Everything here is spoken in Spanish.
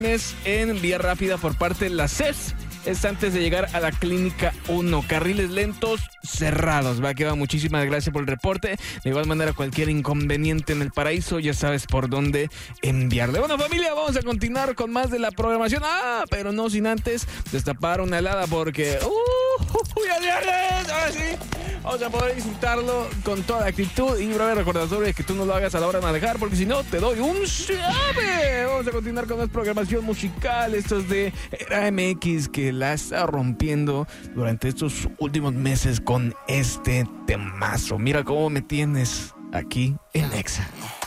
en vía rápida por parte de la CES. Es antes de llegar a la Clínica 1. Carriles lentos cerrados. Va, que va. Muchísimas gracias por el reporte. De igual manera, cualquier inconveniente en el paraíso, ya sabes por dónde enviarle. Bueno, familia, vamos a continuar con más de la programación. Pero no sin antes destapar una helada porque... ahora sí. Vamos a poder disfrutarlo con toda actitud. Y breve recordatorio de que tú no lo hagas a la hora de manejar, porque si no, te doy un llave. Vamos a continuar con más programación musical. Esto es de Era MX, que la está rompiendo durante estos últimos meses con este temazo. Mira cómo me tienes aquí en Exa.